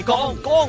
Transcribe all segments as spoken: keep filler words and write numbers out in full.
講講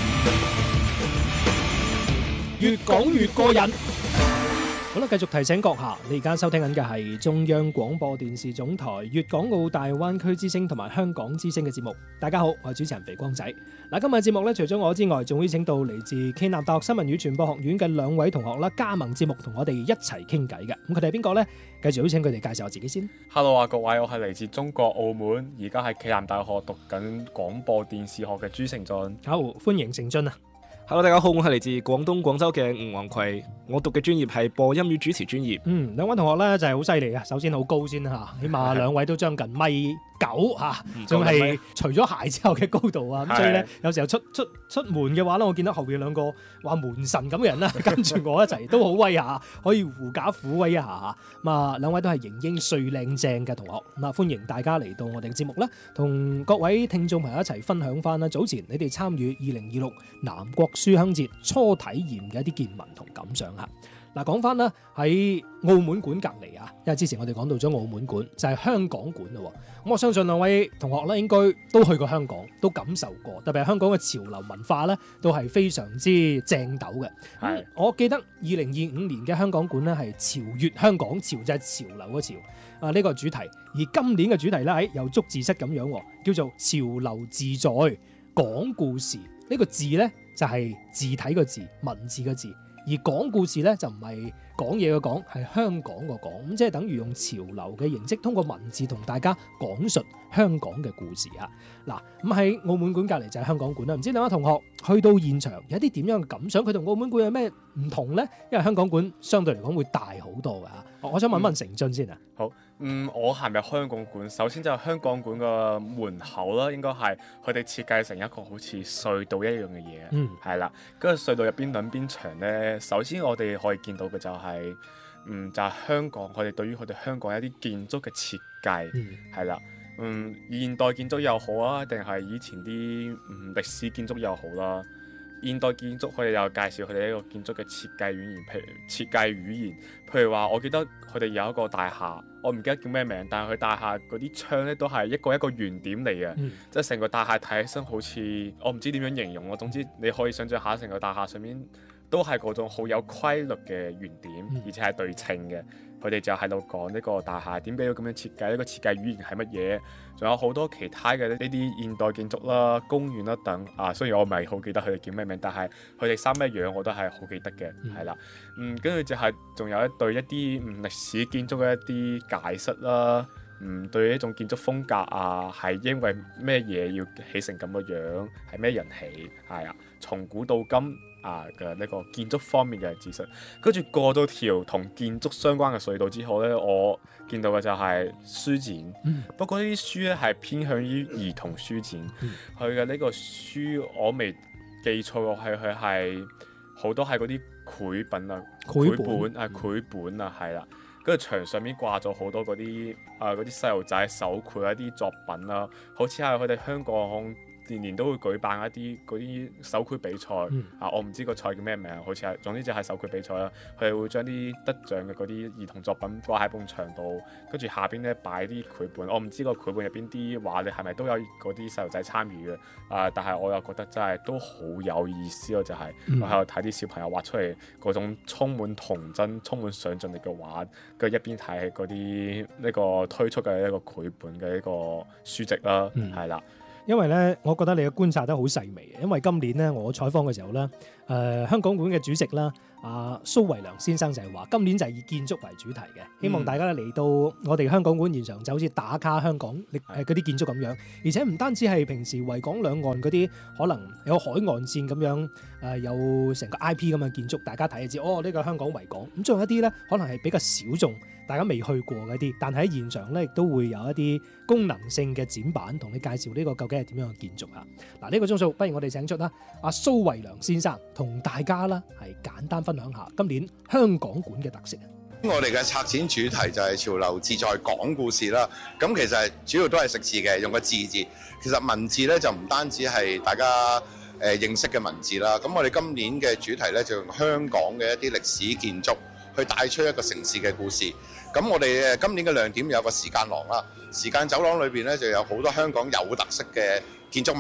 越講越過癮。好啦，繼續提醒閣下，你而家收聽緊嘅係中央廣播電視總台粵港澳大灣區之聲同埋香港之聲嘅節目。大家好，我係主持人肥光仔。嗱，今日節目咧，除咗我之外，仲會請到嚟自暨南大學新聞與傳播學院嘅兩位同學啦，加盟節目同我哋一齊傾偈嘅。咁佢哋係邊個呢？繼續邀請佢哋介紹下自己先。 Hello 啊，各位，我係嚟自中國澳門，而家喺暨南大學讀緊廣播電視學嘅朱成俊。 好，歡迎成俊啊！ Hello， 大家好，我係嚟自廣東廣州嘅吳宏葵，我讀嘅專業係播音與主持專業。 嗯，兩位同學咧就係好犀利啊！首先好高先嚇，起碼兩位都將近米九嚇，仲係除咗鞋之後嘅高度啊！咁所以咧，有時候出出出門嘅話咧，我見到後邊兩個話門神咁嘅人啦，跟住我一齊都好威下，可以狐假虎威一下嚇。咁啊，兩位都係型英帥靚正嘅同學，咁啊歡迎大家嚟到我哋嘅節目啦，同各位聽眾朋友一齊分享翻啦。早前你哋參與二零二六南國書香節初體驗嘅一啲見聞同感想嚇。嗱，講翻啦，喺澳門館隔離啊，因為之前我哋講到咗澳門館，就係、是、香港館咯。咁我相信兩位同學咧應該都去過香港，都感受過，特別係香港嘅潮流文化咧，都係非常之正斗嘅。係，我記得二零二五年嘅香港館咧係潮越香港，潮就係潮流嘅潮啊，呢、這個主題。而今年嘅主題咧喺又捉字蝨咁樣，叫做潮流自在講故事。呢、這個字咧就係、是、字體個字，文字個字。而講故事咧就唔係講嘢嘅講，係香港個講，咁即係等於用潮流嘅形式，通過文字同大家講述香港嘅故事啊！嗱，咁喺澳門館隔離就係香港館啦。唔知兩位同學去到現場有啲點樣嘅感想？佢同澳門館有咩唔同咧？因為香港館相對嚟講會大好多㗎嚇。我想問問成俊先啊。 好，嗯，我行入香港館，首先就係香港館個門口啦，應該係佢哋設計成一個好似隧道一樣嘅嘢，嗯，係啦。跟住隧道入邊兩邊牆咧，首先我哋可以見到嘅就係、是，嗯，就係、是、香港佢哋對於佢哋香港一啲建築嘅設計，係啦、嗯，嗯，現代建築又好啊，定係以前啲嗯歷史建築又好啦。現代建築佢哋又介紹佢哋一個建築嘅設計語言，譬如設計語言，譬如話我記得佢哋有一個大廈，我唔記得叫咩名，但係佢大廈嗰啲窗咧都係一個一個圓點嚟嘅，嗯、即係成個大廈睇起身好似我唔知點樣形容咯。總之你可以想象下，成個大廈上面都係嗰種好有規律嘅圓點，嗯、而且係對稱嘅。佢哋就喺度講呢個大廈點解要咁樣設計，呢、呢個設計語言係乜嘢，仲有好多其他嘅呢啲現代建築啦、公園啦等啊。雖然我唔係好記得佢哋叫咩名，但係佢哋三咩樣我都係好記得嘅，係啦、嗯。嗯，跟住就係仲有一對一啲嗯歷史建築嘅一啲解釋啦。嗯，對一種建築風格啊，係因為咩嘢要起成咁嘅樣，係咩人起，係啊，從古到今啊嘅呢個建築方面嘅知識。跟住過咗條同建築相關嘅隧道之後咧，我見到嘅就係書展。嗯、不過呢啲書咧係偏向於兒童書展，佢嘅呢個書我未記錯嘅係佢係好多係嗰啲繪本啊，繪本啊，繪本啊，係啦。跟住牆上面掛咗好多嗰啲啊嗰啲細路仔手繪一啲作品啦，好似係佢哋香港年年都會舉辦一啲嗰啲手繪比賽、嗯、啊，我唔知個賽叫咩名，好似係總之就係手繪比賽啦。佢哋會將啲得獎嘅嗰啲兒童作品掛喺埲牆度，跟住下邊咧擺啲繪本。我唔知個繪本入邊啲畫你係咪都有嗰啲細路仔參與嘅啊？但係我又覺得真係都好有意思咯，就係、是嗯、我喺度睇啲小朋友畫出嚟嗰種充滿童真、充滿想像力嘅畫，跟住一邊睇嗰啲呢個推出嘅一個繪本嘅一個書籍啦，係啦、嗯。 因為咧，我覺得你嘅觀察得好細微。因為今年咧，我採訪嘅時候咧，誒、呃、香港館嘅主席啦，阿、啊、蘇維良先生就係話，今年就係以建築為主題嘅，希望大家嚟到我哋香港館現場就好似打卡香港誒嗰啲建築咁樣，而且唔單止係平時維港兩岸嗰啲可能有海岸線咁樣誒、呃，有成個 I P 咁嘅建築，大家睇就知哦，呢、這個香港維港。咁仲有一啲咧，可能係比較小眾，大家未去過嗰啲，但係喺現場咧亦都會有一啲功能性嘅展板同你介紹呢個究竟係點樣嘅建築啊！嗱，呢個鐘數，不如我哋請出啦阿蘇維良先生同大家啦係簡單分享下今年香港館嘅特色。 我哋嘅策展主題就係潮流自在講故事啦。咁其實主要都係食字嘅，用個字字。其實文字咧就唔單止係大家誒、呃、認識嘅文字啦。咁我哋今年嘅主題咧就用香港嘅一啲歷史建築去帶出一個城市嘅故事。咁我哋今年嘅亮點有個時間廊啦，時間走廊裏邊咧就有好多香港有特色嘅建築物，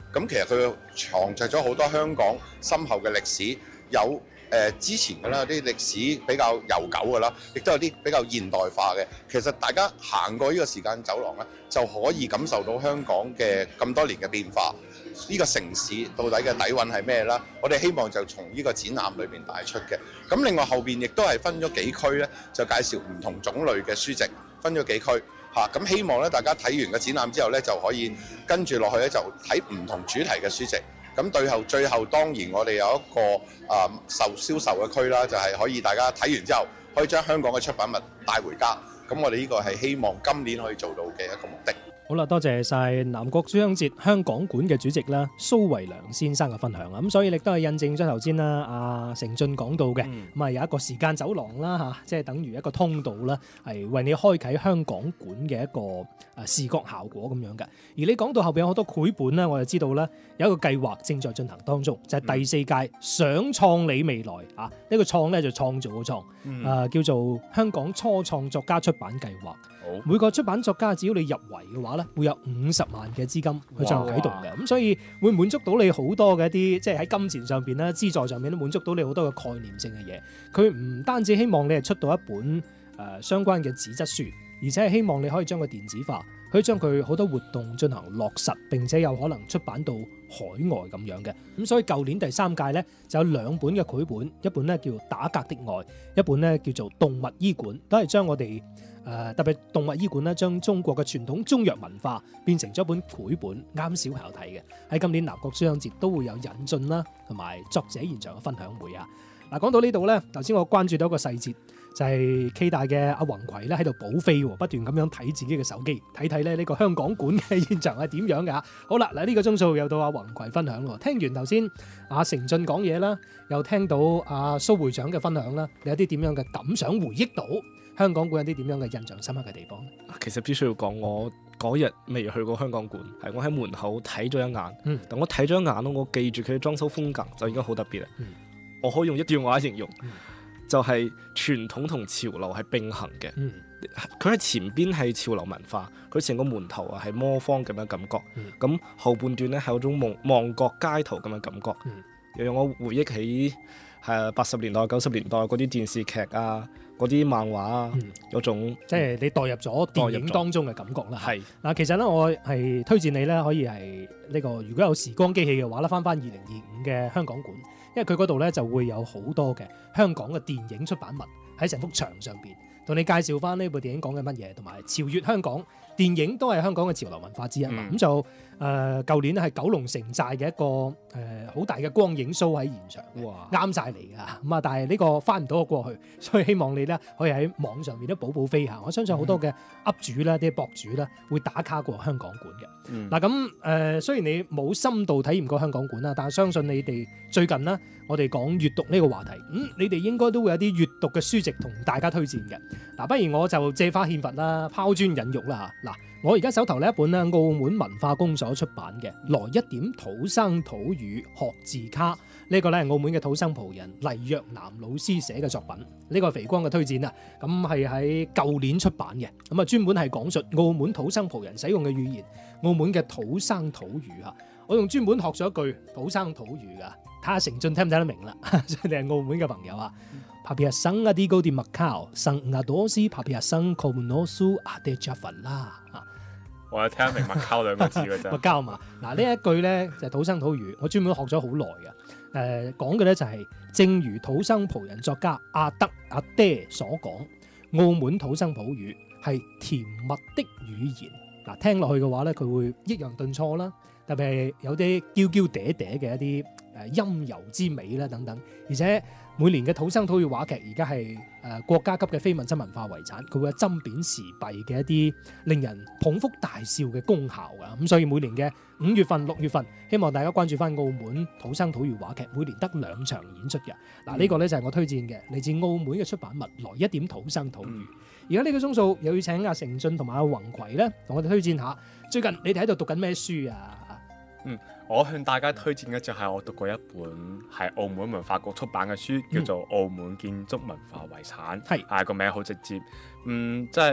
咁其實佢藏製咗好多香港深厚嘅歷史，有誒、呃、之前嘅啦，有啲歷史比較悠久嘅啦，亦都有啲比較現代化嘅。其實大家行過呢個時間走廊咧，就可以感受到香港嘅咁多年嘅變化。呢個城市到底嘅底蘊係咩啦？我哋希望就從呢個展覽裏邊帶出嘅。咁另外後邊亦都係分咗幾區咧，就介紹唔同種類嘅書籍，分咗幾區嚇。咁、啊、希望咧大家睇完個展覽之後咧，就可以跟住落去咧，就睇唔同主題嘅書籍。咁最後最後當然我哋有一個啊受銷售嘅區啦，就係、是、可以大家睇完之後可以將香港嘅出版物帶回家。咁我哋呢個係希望今年可以做到嘅一個目的。 好啦，多謝晒南國書香節香港館嘅主席啦，蘇維良先生嘅分享啊！咁所以亦都係印證咗頭先啦，阿成俊講到嘅，咁啊、嗯、有一個時間走廊啦嚇，即係等於一個通道啦，係為你開啟香港館嘅一個啊視覺效果咁樣嘅。而你講到後邊有好多繪本咧，我就知道咧有一個計劃正在進行當中，就係、是、第四屆想創你未來啊！呢、這個創咧就創造嘅創，嗯、啊叫做香港初創作家出版計劃。每個出版作家只要你入圍嘅話咧，會有五十萬嘅資金去進行啟動嘅，咁所以會滿足到你好多嘅一啲，即係喺金錢上邊啦、資助上面都滿足到你好多嘅概念性嘅嘢。佢唔單止希望你係出到一本誒、呃、相關嘅紙質書，而且係希望你可以將佢電子化，可以將佢好多活動進行落實，並且有可能出版到海外咁樣嘅。咁所以舊年第三屆咧就有兩本嘅繪本，一本咧叫《打格的愛》，一本咧叫做《動物醫館》，都係將我哋。誒、呃、特別動物醫館咧，將中國嘅傳統中藥文化變成咗一本繪本，啱小朋友睇嘅。喺今年南國書香節都會有引進啦，同埋作者現場嘅分享會啊。嗱，講到呢度咧，頭先我關注到一個細節，就係、是、K 大嘅阿宏葵咧喺度補飛，不斷咁樣睇自己嘅手機，睇睇咧呢個香港館嘅現場係點樣㗎。好啦，嗱、這、呢個鐘數又到阿宏葵分享喎。聽完頭先阿成俊講嘢啦，又聽到阿蘇會長嘅分享啦，你有啲點樣嘅感想回憶到？香港館有啲點樣嘅印象深刻嘅地方？ 其實必須要講，我嗰日未去過香港館，係我喺門口睇咗一眼。嗯、但我睇咗一眼咯，我記住佢嘅裝修風格就已經好特別啦。嗯、我可以用一段話形容，嗯、就係傳統同潮流係並行嘅。佢喺、嗯、前邊係潮流文化，佢成個門頭啊係魔方咁嘅感覺。咁、嗯、後半段咧係有種望望角街頭咁嘅感覺，嗯、又讓我回憶起係八十年代、九十年代嗰啲電視劇啊。嗰啲漫畫啊，嗯、有種即係你代入咗電影當中嘅感覺啦。係嗱，其實咧我係推薦你咧，可以係呢、呢個如果有時光機器嘅話咧，翻翻二零二五嘅香港館，因為佢嗰度咧就會有好多嘅香港嘅電影出版物喺成幅牆上邊，同你介紹翻呢部電影講緊乜嘢，同埋超越香港電影都係香港嘅潮流文化之一嘛。咁、嗯、就誒舊、呃、年咧係九龍城寨嘅一個誒好、呃、大嘅光影 show 喺現場，啱晒嚟㗎。咁啊，但係呢個翻唔到個過去，所以希望你咧可以喺網上面都補補飛下。我相信好多嘅 up 主啦、啲、嗯、博主啦會打卡過香港館嘅。嗱咁誒，雖然你冇深度體驗過香港館啦，但係相信你哋最近啦，我哋講閱讀呢個話題，嗯，你哋應該都會有啲閱讀嘅書籍同大家推薦嘅。嗱，不如我就借花獻佛啦，拋磚引玉啦嚇。嗱，我而家手頭呢一本咧，澳門文化公所出版嘅《來一點土生土語學字卡》，呢、這個咧係澳門嘅土生葡人黎若南老師寫嘅作品，呢、這個係肥光嘅推薦啊。咁係喺舊年出版嘅，咁啊專門係講述澳門土生葡人使用嘅語言，澳門嘅土生土語嚇。我用專門學咗一句土生土語㗎，睇下成俊聽唔聽得明啦。所以你係澳門嘅朋友啊。帕皮亞生啊啲高啲麥考，生阿多斯帕皮亞生 comunosu 阿爹加佛啦。 我係聽得明麥考兩個字嘅啫。麥考嘛，嗱呢一句咧就係土生土語，我專門學咗好耐嘅。誒、呃、講嘅咧就係、是，正如土生葡人作家阿德阿爹所講，澳門土生葡語係甜蜜的語言。嗱聽落去嘅話咧，佢會抑揚頓挫啦，特別係有啲嬌嬌嗲嗲嘅一啲誒陰柔之美啦等等，而且。每年嘅土生土語話劇而家係誒國家級嘅非物質文化遺產，佢會有針砭時弊嘅一啲令人捧腹大笑嘅功效㗎，咁所以每年嘅五月份、六月份，希望大家關注翻澳門土生土語話劇，每年得兩場演出嘅。嗱呢個咧就係我推薦嘅嚟自澳門嘅出版物，來一點土生土語。而家呢個鐘數又要請阿成俊同埋阿宏葵咧，同我哋推薦下最近你哋喺度讀緊咩書啊？ 嗯，我向大家推薦嘅就係我讀過一本係澳門文化局出版嘅書，叫做《澳門建築文化遺產》。係、嗯，啊個名好直接，嗯，即係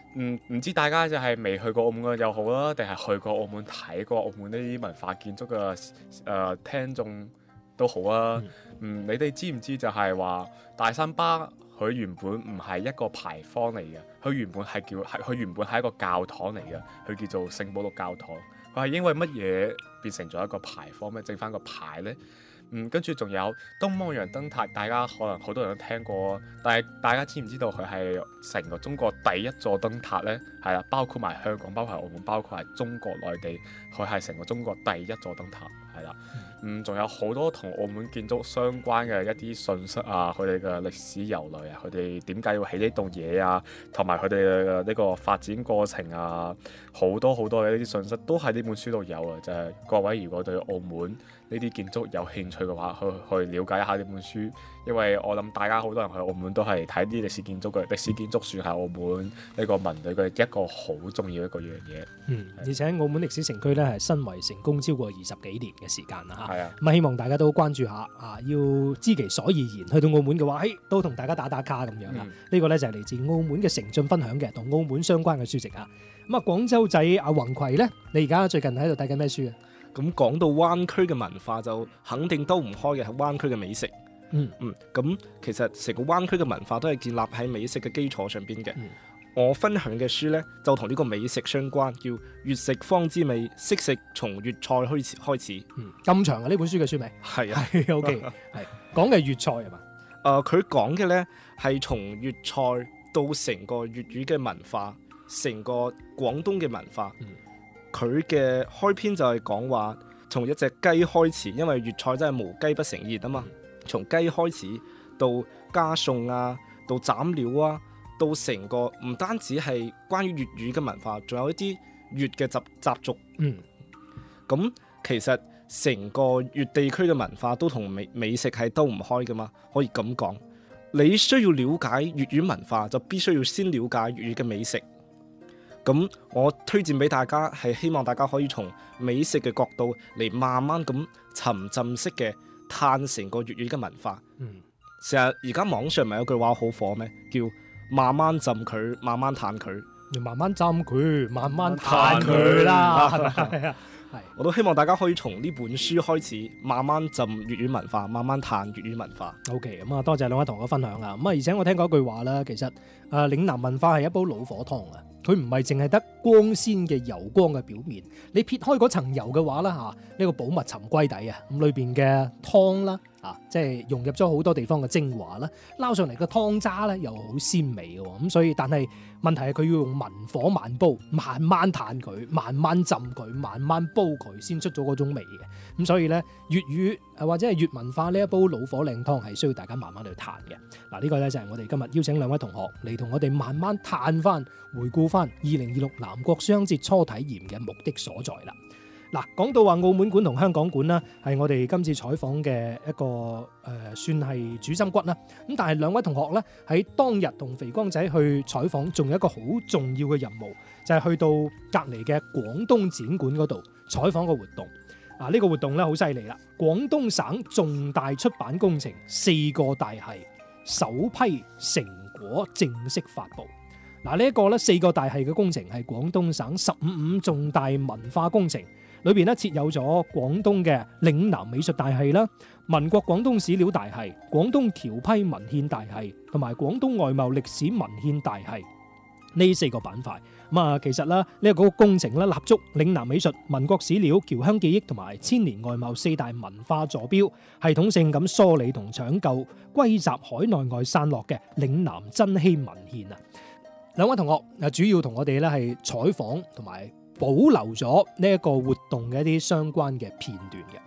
唔唔知大家就係未去過澳門嘅又好啦，定係去過澳門睇過澳門呢啲文化建築嘅誒、呃、聽眾都好啊。嗯，你哋知唔知就係話大三巴佢原本唔係一個牌坊嚟嘅，佢原本係叫係佢原本係一個教堂嚟嘅，佢叫做聖保祿教堂。佢係因為乜嘢變成咗一個牌坊咩？整翻個牌呢？嗯，跟住仲有東望洋燈塔，大家可能好多人都聽過，但係大家知唔知道佢係成個中國第一座燈塔呢？係啦，包括埋香港，包括澳門，包括係中國內地，佢係成個中國第一座燈塔，係啦。嗯，仲有好多同澳門建築相關嘅一啲信息啊，佢哋嘅歷史由來啊，佢哋點解要起呢棟嘢啊，同埋佢哋嘅呢個發展過程啊，好多好多嘅呢啲信息都喺呢本書度有啊。就係、是、各位如果對澳門呢啲建築有興趣嘅話，去去了解一下呢本書，因為我諗大家好多人去澳門都係睇啲歷史建築嘅，歷史建築算係澳門呢個文旅嘅一個好重要一個樣嘢。 嗯，而且澳門歷史城區咧係申遺成功超過二十幾年嘅時間啦嚇。 係啊， 咁啊希望大家都關注下啊，要知其所以然。去到澳門嘅話，誒都同大家打打卡咁樣啦。呢、嗯、個咧就係嚟自澳門嘅誠進分享嘅同澳門相關嘅書籍啊。咁啊，廣州仔阿宏葵咧，你而家最近喺度睇緊咩書啊？ 咁講到灣區嘅文化，就肯定兜唔開嘅係灣區嘅美食。 嗯嗯，咁其實成個灣區嘅文化都係建立喺美食嘅基礎上邊嘅。 嗯、 我分享嘅書呢，就同呢個美食相關，叫《粵食方知味，識食從粵菜開始》開始。 嗯，咁長啊呢本書嘅書名？ 係啊， 係 OK，係講嘅粵菜係嘛？ 誒、呃，佢講嘅呢係從粵菜到成個粵語嘅文化，成個廣東嘅文化。 嗯佢嘅開篇就係講話，從一隻雞開始，因為粵菜真係無雞不成宴啊嘛。從雞開始到加餸啊，到斬料啊，到成個唔單止係關於粵語嘅文化，仲有一啲粵嘅習習俗。 嗯， 咁其實成個粵地區嘅文化都同美美食係兜唔開噶嘛，可以咁講。你需要了解粵語文化，就必須要先了解粵語嘅美食。咁我推薦俾大家係希望大家可以從美食嘅角度嚟慢慢咁沉浸式嘅探成個粵語嘅文化。 嗯， 成日而家網上咪有句話好火咩？叫慢慢浸佢，慢慢嘆佢。 要慢慢浸佢，慢慢嘆佢啦。係啊，係。 我都希望大家可以從呢本書開始，慢慢浸粵語文化，慢慢嘆粵語文化。 OK，咁啊，多謝兩位同學分享啊。咁啊，而且我聽過一句話啦，其實誒、呃、嶺南文化係一煲老火湯啊。佢唔係淨係得光鮮嘅油光嘅表面，你撇開嗰層油嘅話啦嚇，呢、這個寶物沉歸底啊，咁裏邊嘅湯啦啊，即係融入咗好多地方嘅精華啦，撈上嚟嘅湯渣咧又好鮮美嘅喎，咁所以但係問題係佢要用文火慢煲，慢慢嘆佢，慢慢浸佢，慢慢煲佢，先出咗嗰種味嘅。咁所以咧粵語誒或者係粵文化呢一煲老火靚湯係需要大家慢慢去嘆嘅。嗱、這、呢個咧就係我哋今日邀請兩位同學嚟同我哋慢慢嘆翻、回顧翻二零二六南國書香節初體驗嘅目的所在啦。嗱，講到話澳門館同香港館啦，係我哋今次採訪嘅一個誒、呃，算係主心骨啦。咁但係兩位同學咧喺當日同肥光仔去採訪，仲有一個好重要嘅任務，就係、是、去到隔離嘅廣東展館嗰度採訪個活動。啊，呢、這個活動咧好犀利啦！廣東省重大出版工程四個大系首批成果正式發布。嗱，呢一個咧四個大系嘅工程係廣東省十五五重大文化工程。裏邊咧設有咗廣東嘅嶺南美術大系啦、民國廣東史料大系、廣東僑批文獻大系同埋廣東外貿歷史文獻大系呢四個板塊。咁啊，其實啦呢一個工程咧立足嶺南美術、民國史料、僑鄉記憶同埋千年外貿四大文化座標，系統性咁梳理同搶救歸集海內外散落嘅嶺南珍稀文獻啊！兩位同學啊，主要同我哋咧係採訪同埋保留咗呢一個活動嘅一啲相關嘅片段嘅。